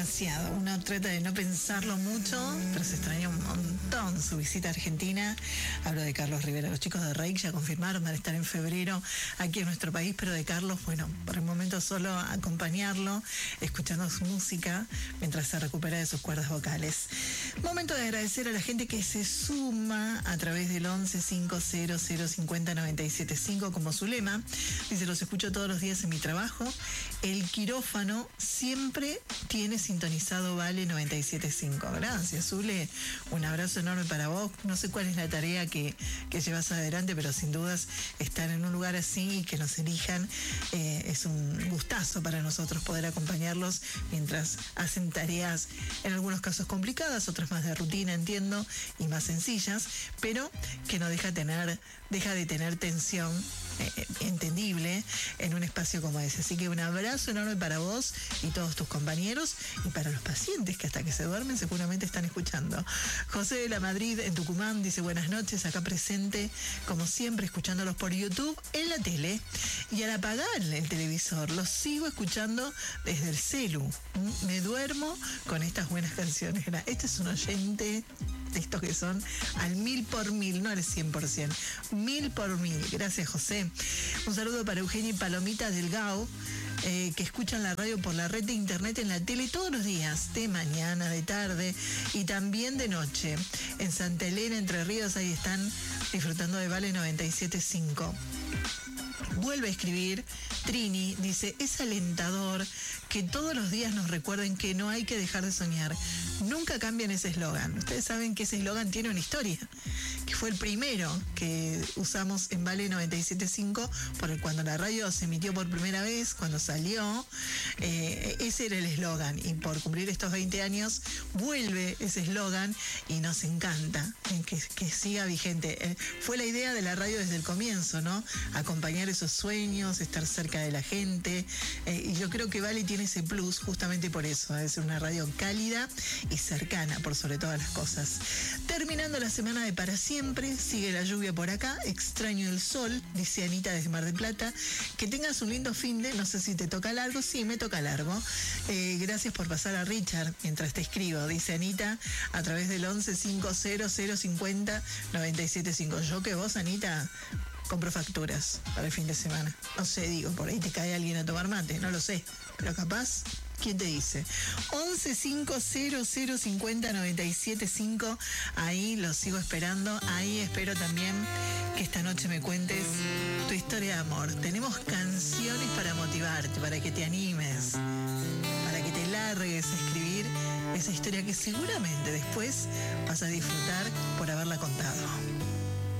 demasiado. Uno trata de no pensarlo mucho, pero se extraña un montón su visita a Argentina. Hablo de Carlos Rivera. Los chicos de Reik ya confirmaron, van a estar en febrero aquí en nuestro país, pero de Carlos, bueno, por el momento solo acompañarlo, escuchando su música mientras se recupera de sus cuerdas vocales. Momento de agradecer a la gente que se suma a través del 11 50 050 975 como su lema. Dice: los escucho todos los días en mi trabajo. El quirófano siempre tiene sintonizado Vale 97.5. Gracias, Zule. Un abrazo enorme para vos. No sé cuál es la tarea que llevas adelante, pero sin dudas estar en un lugar así y que nos elijan es un gustazo para nosotros poder acompañarlos mientras hacen tareas, en algunos casos complicadas, otras más de rutina, entiendo, y más sencillas, pero que no deja de tener tensión entendible en un espacio como ese. Así que un abrazo enorme para vos y todos tus compañeros, y para los pacientes que hasta que se duermen seguramente están escuchando. José de la Madrid en Tucumán dice: buenas noches, acá presente como siempre, escuchándolos por YouTube, en la tele, y al apagar el televisor los sigo escuchando desde el celu. Me duermo con estas buenas canciones. Este es un oyente de estos que son al 1000%, no al 100%, 1000%. Gracias, José. Un saludo para Eugenia y Palomita Delgado, que escuchan la radio por la red de internet, en la tele todos los días, de mañana, de tarde y también de noche. En Santa Elena, Entre Ríos, ahí están disfrutando de Vale 97.5. Vuelve a escribir Trini, dice: es alentador que todos los días nos recuerden que no hay que dejar de soñar. Nunca cambian ese eslogan. Ustedes saben que ese eslogan tiene una historia, que fue el primero que usamos en Vale 97.5, porque cuando la radio se emitió por primera vez, cuando salió, ese era el eslogan, y por cumplir estos 20 años vuelve ese eslogan y nos encanta que siga vigente. Fue la idea de la radio desde el comienzo, ¿no? Acompañar esos sueños, estar cerca de la gente, y yo creo que Vale tiene ese plus justamente por eso, es una radio cálida y cercana por sobre todas las cosas. Terminando la semana de Para Siempre, sigue la lluvia por acá, extraño el sol, dice Anita desde Mar del Plata. Que tengas un lindo finde, no sé si te toca largo. Sí, me toca largo. Gracias por pasar a Richard mientras te escribo, dice Anita a través del 11 50 050 975. Yo que vos, Anita, compro facturas para el fin de semana. No sé, digo, por ahí te cae alguien a tomar mate, no lo sé, pero capaz, ¿quién te dice? 11 50 050 975. Ahí los sigo esperando. Ahí espero también que esta noche me cuentes tu historia de amor. Tenemos canciones para motivarte, para que te animes, para que te largues a escribir esa historia que seguramente después vas a disfrutar por haber